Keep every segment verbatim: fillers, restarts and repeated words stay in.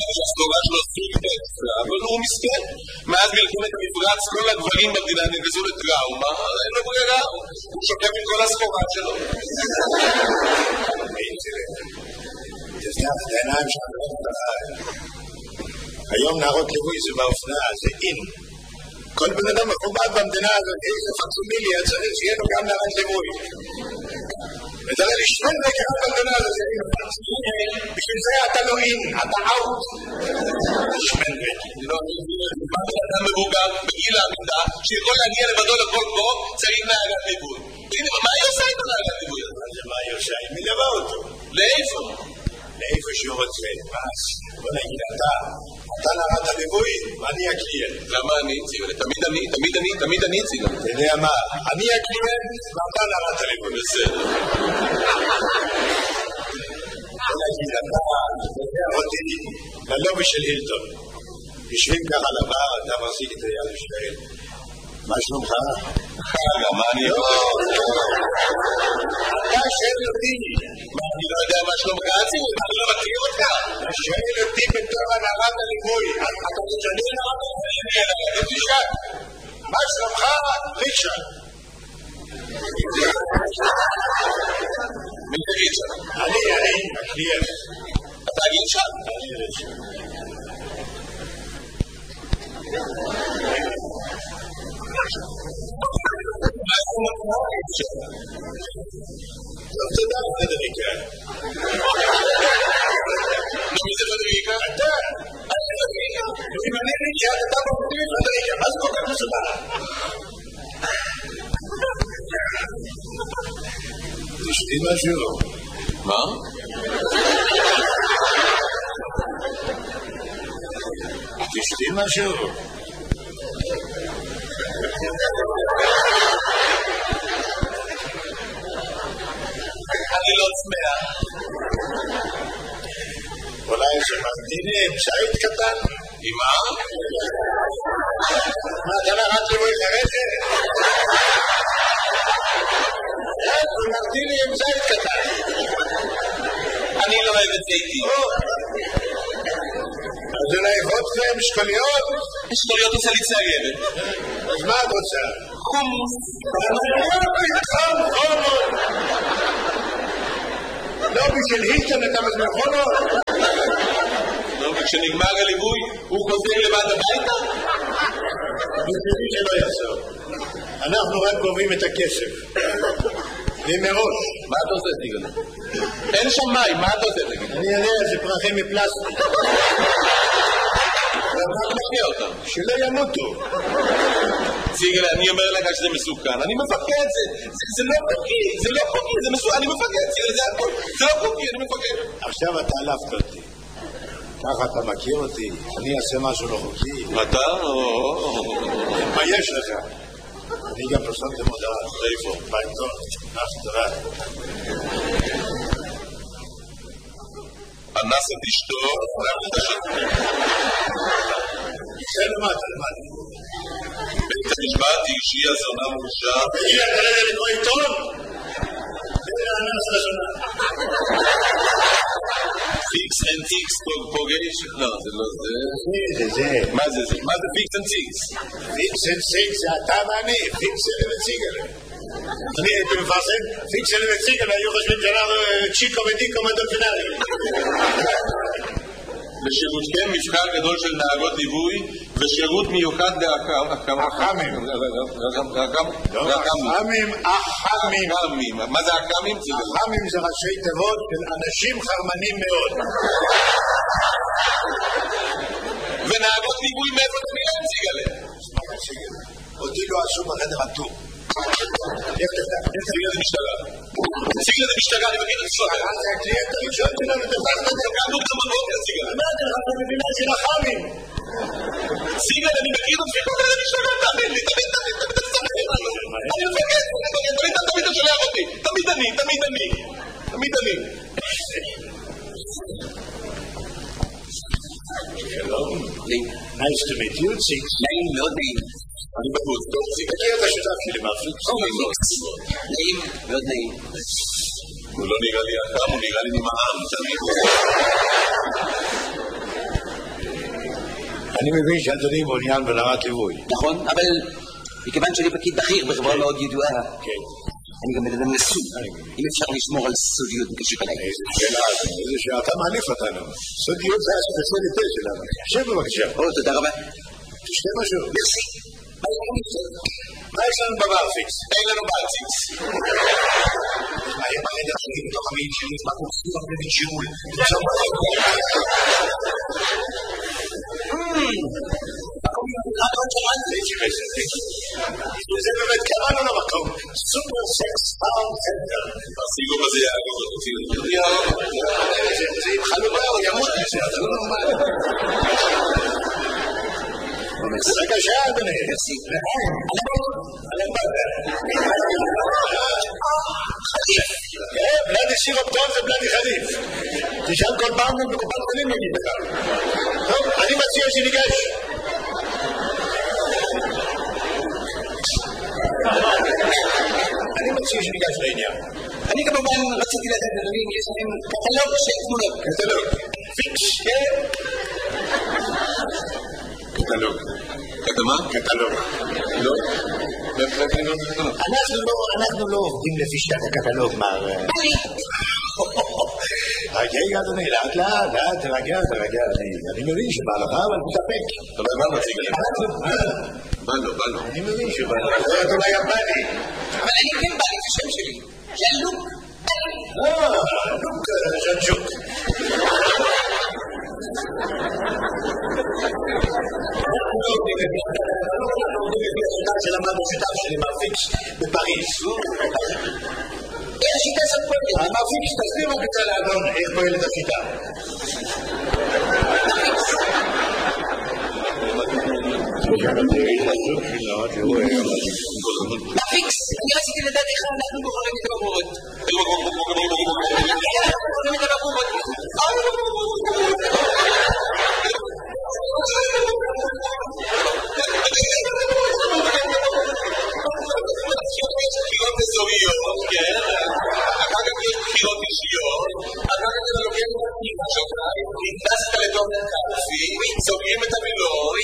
שהסחורה שלו סוג בצע, אבל הוא מסכן. מאז מלחמת המפרץ כל הגברים במדינה נגזו לטראומה, אין לו ברירה, הוא שוקף עם כל הסחורה שלו. תסתף את העיניים שלנו לא תחי. היום נערות ליווי זה באופנה, זה אין. כל בן אדם מכובד במדינה הזאת, איזה פקסימיליה צריך שיהיה לו גם נערת ליווי. ותראה לשמור לקראת במדינה הזאת, בשביל זה אתה לא אין, אתה אאוט. שמן בית. מה בן אדם מבוגר בגיל העמידה, שיכול להגיע לבדו לכל קום, צריך נערת ליווי. מה היא עושה איתו נערת ליווי? מה היא עושה? היא מלווה אותו. לאיפה? לאיפה שהוא רוצה. אז בוא נגיד אתה, אתה נערת הליווי, ואני הקליינט. למה אני? תמיד אני, תמיד אני, תמיד אני צילה. אתה יודע מה? אני הקליינט, ואתה נערת הליווי. בסדר. בוא נגיד אתה, אתה יודע אותי, ללובי של הילטון. יושבים ככה לבר, אתה מחזיק את היד ושואל. מה שלומך? חגה, מה אני לא, אתה שואל אותי. מה, אני לא יודע מה שלומך עצימו, אני לא מכיר אותך. אתה שואל אותי בתור הנערת הליווי. אתה משנה נערת הליווי. תשאל. מה שלומך? ריצ'רד. מי זה ריצ'רד? אני, אני, הקליינט. אתה ריצ'רד? אני ריצ'רד. טוב, תודה, פדריקה. מי זה פדריקה? אתה. פדריקה. אם אני ריצ'רד, אתה מפתיע פדריקה. מה זה כל כך מסודר? תשתי משהו. מה? תשתי משהו. אני לא צמאה. אולי זה מרדינים, שעית קטן? עם מה? מה, אתה נערת ליווי חרדת? זה מרדינים, שעית קטן. אני לא אוהב את זיתי. אז אולי חודכם, שקוליות? שקוליות עושה לי צייבת. אז מה את רוצה? חומוס. חם, חומוס. לא בשביל הילטון אתה מזמן חומוס? לא, וכשנגמר הליווי, הוא חוזר לבד הביתה? בשבילי שלא יחזור. אנחנו רק גובים את הכסף. ומראש. מה אתה עושה, סיגל? אין שם מים, מה אתה עושה, סיגל? אני יודע, זה פרחים מפלסטיק. אתה מכיר אותם. שלא ימותו. סיגל, אני אומר לך שזה מסוכן. אני מפקד, זה לא חוקי, זה לא חוקי, זה מסוכן. אני מפקד, סיגל, זה הכל. זה לא חוקי, אני מפקד. עכשיו אתה עלפת אותי. ככה אתה מכיר אותי. אני אעשה משהו לא חוקי. אתה? מה יש לך? אני גם פרסמתי מודעה. איפה? בעיתון. אך תראה. אנס את אשתו, זה למטה, למטה. בית המשפט אישי הזונה מורשע. הגיע כרגע לקרוא עיתון? זה האנס לזונה. פיקס אנד טיקס פוגש? לא, זה לא זה. זה זה. מה זה זה? מה זה פיקס אנד טיקס? פיקס אנד טיקס זה אתה ואני. פיקס אנד וציגל. אני הייתי מפרסם, פיקס אנד וציגל היו חושבים שאנחנו צ'יקו ודיקו מדולפינרים. לשירותכם מבחר גדול של נהגות ליווי ושירות מיוחד לאחמים. אחמים. לא אחמים, אחמים. מה זה אחמים? אחמים זה ראשי תיבות של אנשים חרמנים מאוד. ונהגות ליווי מאיפה אתה מילה ציגלה? אותי לא עשו בחדר הטור. איך תפתח? ציגלה זה משטרה. ציגלה זה משטרה, אני מכיר את הסוד. זה הקליינט הראשון שלנו, תפתח את זה. קמנו גם בבוקר, ציגלה. מה אתה לך במדינה של אחמים? ציגלה, אני מכיר את הסוד של המשטרה, תאמין לי, תמיד, תמיד, תמיד, תמיד, אני מפגד, אני מפגד, תמיד, תמיד אתה שולח אותי. תמיד אני, תמיד אני. תמיד אני. שלום. Nice to meet you, Six. נעים מאוד נעים. אני בחוץ, טוב, ציגלה. תכיר את השותף שלי מהפליקס. נעים, מאוד נעים. הוא לא נראה לי אחם, הוא נראה לי נמעם, תמיד. אני מבין שאדוני מעוניין ברמת ליווי. נכון, אבל מכיוון שאני פקיד בכיר בחברה מאוד ידועה, אני גם מדבר נשוי. אם אפשר לשמור על סודיות בקשר אליי. איזה שאלה, איזה שאתה מעליף אותנו. סודיות זה הספציאליטה שלנו. שב בבקשה. או, תודה רבה. תשתה משהו. מרסי. מה יש לנו בבר פיקס? אין לנו בעציץ. מה היה בחדר שלי בתוך המעיל שלי? מה קורסים הרבה בשיעול? זה באמת קראנו למקום סופר סקס סאונד סנטר. תשיגו בזה יעגו ותוציאו. זה התחלו בה, הוא ימות מזה, זה לא נורמל. בבקשה אדוני. חליף. בלדי סירופטון זה בלדי חליף. תשאל כל פעם בקופת חולים יגיד לך. טוב, אני מציע שניגש. אני מציע שניגש לעניין. אני כמובן רציתי לדעת אדוני, יש להם קטלוג של תמונות. קטלוג. פיקס. קטלוג. קטמה? קטלוג. לא? אנחנו לא עובדים לפי שיטת הקטלוג, מר... רגע, אדוני, לאט לאט, לאט, תרגע, תרגע, אני מבין שבא לך, אבל תתאפק. אבל מה מציג לי? בא לו, בא לו. אני מבין שבא לך, זה אולי יפני. אבל אני כן בא לי, זה שם שלי. זה לוק. אה, לוק, ז'נצ'וק. שלמדנו שיטה שלי, מר פיקס, בפריז. איך השיטה הזאת פועלת? מר פיקס, תסביר מה קצה לאדון, איך פועלת השיטה. מפיקס, אני רציתי לדעת איך אנחנו בוחרים את הבחורות. איך אנחנו בוחרים את הבחורות? בחירות אזוריות, כן? אחר כך יש בחירות אישיות, אחר כך אתה לוקח את הפנימה שלך, נכנסת לתוך קלפי, סוגרים את המילוי,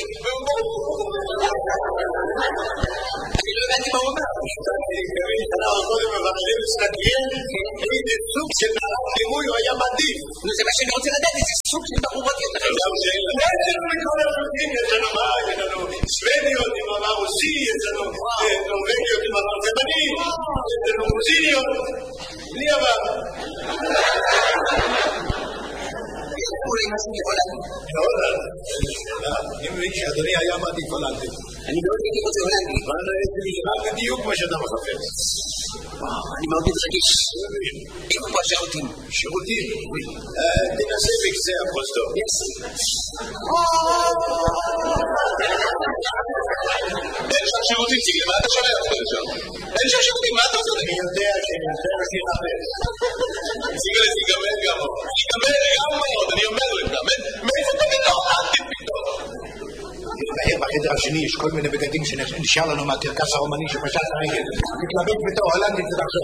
אני לא הבנתי מה הוא אומר. אנחנו קודם מבקשים להסתכל איזה סוג של ליווי הוא היה מעדיף. זה מה שאני רוצה לדעת, איזה סוג של בחורות יש לכם. יש לנו מכל הרוסים, יש לנו מה? יש לנו סוודיות עם אמר רוסי, יש לנו נורווגיות עם אמר צבני, יש לנו רוסיניות, בלי עבר. יש אולי משהו מהולנד. מהולנד? אני מבין שאדוני היה מעדיף הולנדי. אני מאוד הייתי רוצה הולנדי. אבל זה בדיוק מה שאתה מחפש. אני מאוד מתרגש. איפה פה השירותים? שירותים? תנסה בקצה הפרוזדור. אין שם שירותים, ציגלי, מה אתה שולח אותי לשם? אין שם שירותים, מה אתה עושה? אני יודע שאני רוצה להכיר לחפש. ציגלי, זה ייגמר גם מאוד. ייגמר גם מאוד, אני אומר לך. מאיפה תמיד לא? אל תפתור. בחדר השני יש כל מיני בגדים שנשאר לנו מהקרקס הרומני שפשט הרגל. מתלבט בתור הולנדית ותחזור.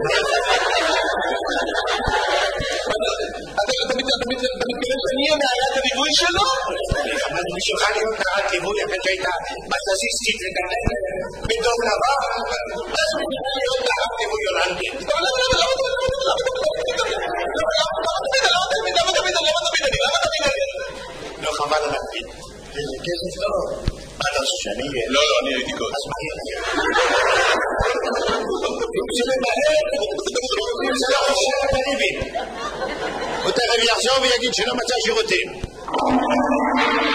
אתה מתכוון שאני אהיה מעלת הליווי שלו? אבל אני שלך להיות מעלת ליווי אחרי שהייתה מסזיסטית וכאלה בדום לבן. אז אני מתכוון להיות מעלת ליווי הולנדית. למה תמיד? למה תמיד? למה תמיד? למה תמיד? לא חבל על הקפיד. איזה כסף לא. מה אתה עושה שאני אהיה? לא, לא, אני הייתי קודם. אז מה יהיה? אם זה מהר, אם זה לא חושב בריבים. הוא תכף יחזור ויגיד שלא מצא שירותים.